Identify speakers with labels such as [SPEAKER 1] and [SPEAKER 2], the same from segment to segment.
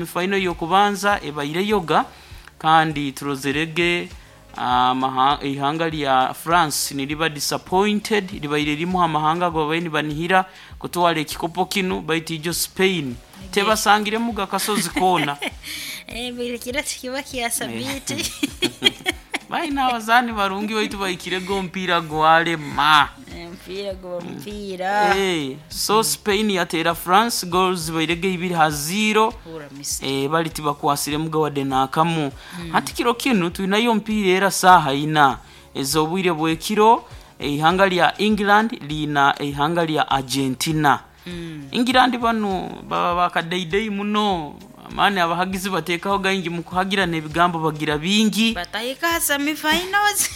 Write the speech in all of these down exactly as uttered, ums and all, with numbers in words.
[SPEAKER 1] semi-final yokubanza ebayire yoga kandi turozerege amahanga ihanga lya France niliba disappointed libayire limu amahanga go bayini banihira kutwala ekikopo kinu bayitijo Spain tebasangire muga kasozi kona
[SPEAKER 2] eh bile kira kiba kiasabiti
[SPEAKER 1] bayina abazani barungi bayitu bayikire go mpira gwale ma
[SPEAKER 2] mpira go mpira
[SPEAKER 1] eh so Spain yatera France goals bayirege ibiri ha zero eh baliti bakwasire muga wade nakamu hmm. Hati kiro kinu tuinayo mpira era saha ina ezobwire bwe kiro ihanga lya England lina ihanga lya Argentina mm. England bano baba bakadaidei muno mane abahagizi batekaho gaingi mu kuhagira nebigambo bagira bingi
[SPEAKER 2] batayika semi-finals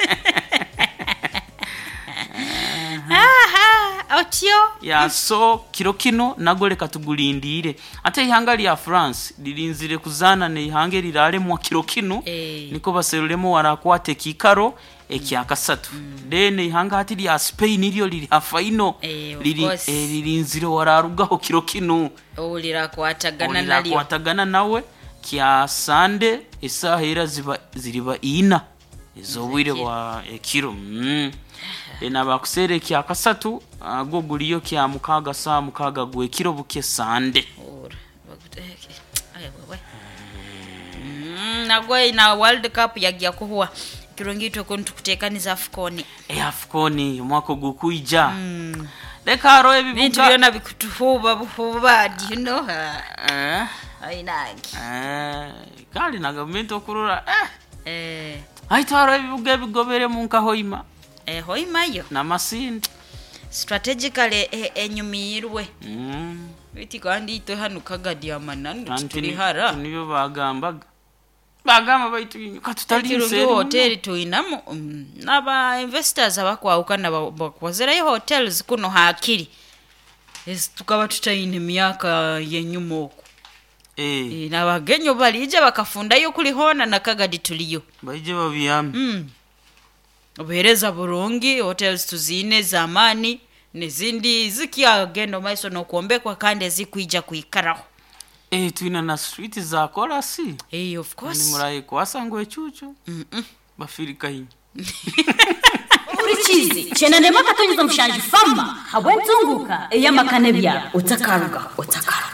[SPEAKER 2] aha otio
[SPEAKER 1] ya so kiro kino nagole katugulindire ate ihanga lya France lilinzire kuzana ne ihange lirare mu kiro kino hey. Niko baserulemo warakwate kikaro ekya kasatu mm. Dene ihanga hati lya Spain ilyo lili hafaino
[SPEAKER 2] hey,
[SPEAKER 1] lili eh, lilinzire wararugaho kiro kino
[SPEAKER 2] olira kwatagana nalyo
[SPEAKER 1] olira kwatagana nawe kya Sande isaha era ziba ziriba ina ezobwire wa ekiro mm. Ena bakusere kya kasatu ago guliyo kya mukaga sa mukaga gwe kiro buke Sande
[SPEAKER 2] ora bakuteke ayo wewe mm nagwe ina World Cup yagiye kuhuwa kirongito kontu kutekaniza Afcon
[SPEAKER 1] e Afcon mwako gukuija mm. Leka ro ebibuga
[SPEAKER 2] bintu byona bikutuhuba buhuba you know
[SPEAKER 1] eh
[SPEAKER 2] ainagi
[SPEAKER 1] eh kali na government okurura eh
[SPEAKER 2] eh
[SPEAKER 1] aitwaro ebibuga bigobere mu nkahoima
[SPEAKER 2] eh hoimayo
[SPEAKER 1] na masindi
[SPEAKER 2] strategically enyumirwe
[SPEAKER 1] mm
[SPEAKER 2] biti kandi ito hanukaga diamana turi hara
[SPEAKER 1] niyo bagambaga bagama baitu katutalinse
[SPEAKER 2] hotel tuinamo um, naba investors abakwawukana bakwazera yo hotels kuno hakiri es tukaba tutayine myaka yenyumoko
[SPEAKER 1] eh
[SPEAKER 2] e, nabagenyo balije bakafunda yo kuli hona nakagadi tuliyo
[SPEAKER 1] baije babiyame
[SPEAKER 2] mm obereza burungi hotels tuzine zamani nezindi zikia gendo maiso no kuombekwa kande zikuija kuikaraho
[SPEAKER 1] eh tuina na street za kolasi
[SPEAKER 2] eh of course
[SPEAKER 1] ni murai kwasangwe chuchu
[SPEAKER 2] mm -mm.
[SPEAKER 1] bafirika hii
[SPEAKER 3] urichizi chena ndema katonyeza mshanji fama habwe nzunguka eyamakane bya utakaruga utaka